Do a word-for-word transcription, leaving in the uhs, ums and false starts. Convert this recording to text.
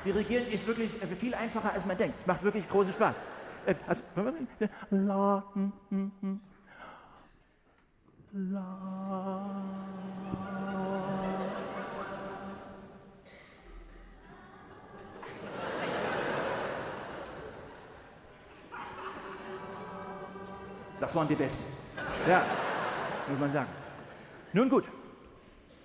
Dirigieren ist wirklich viel einfacher, als man denkt. Es macht wirklich großen Spaß. Also, la, hm, hm, hm. La. Das waren die Besten. Ja, muss man sagen. Nun gut.